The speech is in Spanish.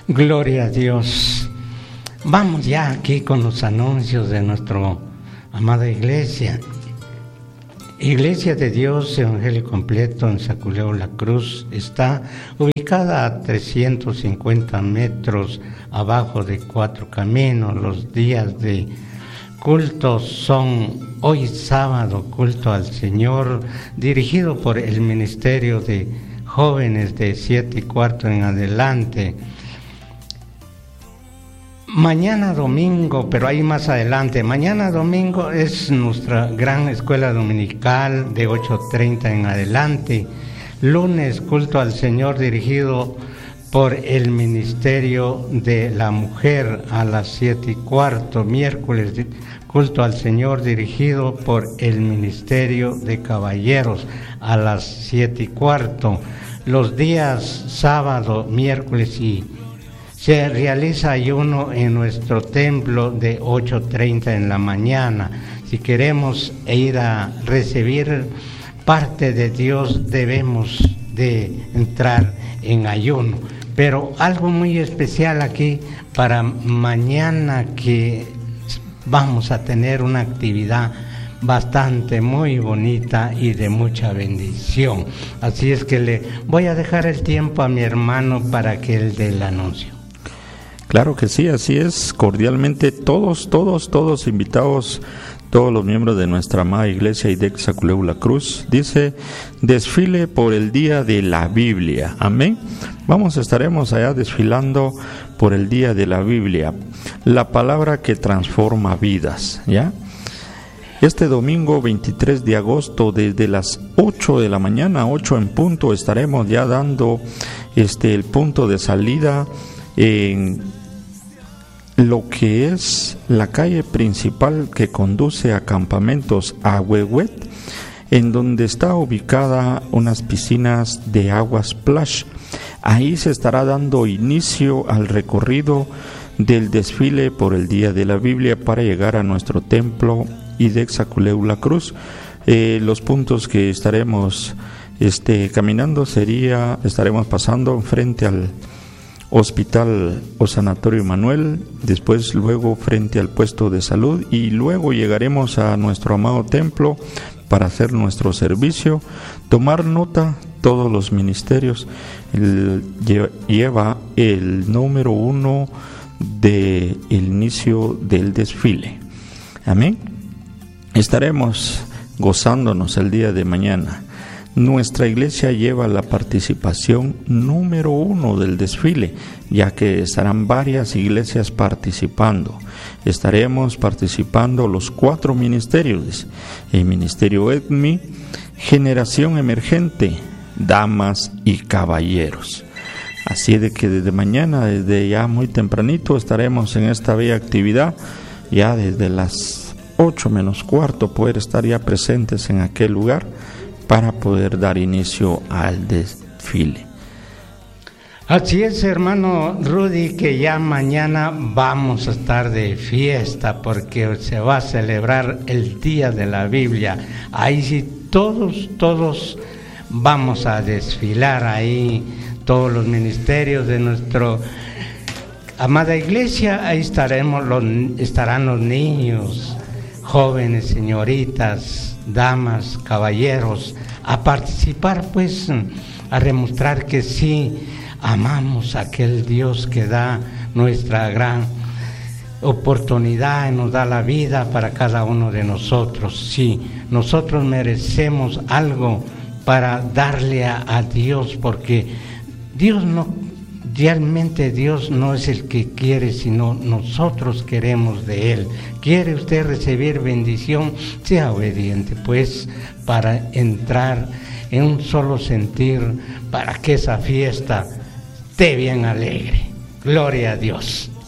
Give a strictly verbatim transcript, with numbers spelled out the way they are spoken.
Gloria a Dios. Vamos ya aquí con los anuncios de nuestra amada iglesia. Iglesia de Dios Evangelio Completo en Saculeo La Cruz está ubicada a trescientos cincuenta metros abajo de Cuatro Caminos. Los días de culto son hoy sábado, culto al Señor, dirigido por el Ministerio de Jóvenes de siete y cuarto en adelante. Mañana domingo, pero ahí más adelante, mañana domingo es nuestra gran escuela dominical de ocho treinta en adelante. Lunes, culto al Señor dirigido por el Ministerio de la Mujer a las siete y cuarto. Miércoles, culto al Señor dirigido por el Ministerio de Caballeros a las siete y cuarto. Los días sábado, miércoles y se realiza ayuno en nuestro templo de ocho treinta en la mañana. Si queremos ir a recibir parte de Dios, debemos de entrar en ayuno. Pero algo muy especial aquí para mañana, que vamos a tener una actividad bastante muy bonita y de mucha bendición. Así es que le voy a dejar el tiempo a mi hermano para que él dé el anuncio. Claro que sí, así es, cordialmente todos, todos, todos invitados, todos los miembros de nuestra amada iglesia I D E C Saculeo La Cruz. Dice, desfile por el día de la Biblia, amén. Vamos, estaremos allá desfilando por el día de la Biblia, la palabra que transforma vidas, ¿ya? Este domingo veintitrés de agosto, desde las ocho de la mañana, ocho en punto, estaremos ya dando este el punto de salida en lo que es la calle principal que conduce a Campamentos Ahuehuet, en donde está ubicada unas piscinas de agua splash. Ahí se estará dando inicio al recorrido del desfile por el Día de la Biblia para llegar a nuestro templo I D E C Saculeo La Cruz. Eh, los puntos que estaremos este, caminando sería, estaremos pasando frente al Hospital o Sanatorio Manuel, después luego frente al puesto de salud y luego llegaremos a nuestro amado templo para hacer nuestro servicio. Tomar nota, todos los ministerios el, lleva el número uno del inicio del desfile. Amén. Estaremos gozándonos el día de mañana. Nuestra iglesia lleva la participación número uno del desfile, ya que estarán varias iglesias participando. Estaremos participando los cuatro ministerios: el Ministerio E D M I, Generación Emergente, Damas y Caballeros. Así de que desde mañana, desde ya muy tempranito, estaremos en esta bella actividad, ya desde las ocho menos cuarto, poder estar ya presentes en aquel lugar para poder dar inicio al desfile. Así es, hermano Rudy, que ya mañana vamos a estar de fiesta porque se va a celebrar el Día de la Biblia. Ahí sí todos, todos vamos a desfilar ahí, todos los ministerios de nuestra amada iglesia. Ahí estaremos los, estarán los niños, jóvenes, señoritas, damas, caballeros, a participar, pues, a demostrar que sí amamos a aquel Dios que da nuestra gran oportunidad y nos da la vida para cada uno de nosotros. Sí, nosotros merecemos algo para darle a, a Dios, porque Dios no, realmente Dios no es el que quiere, sino nosotros queremos de Él. ¿Quiere usted recibir bendición? Sea obediente, pues, para entrar en un solo sentir, para que esa fiesta esté bien alegre. Gloria a Dios.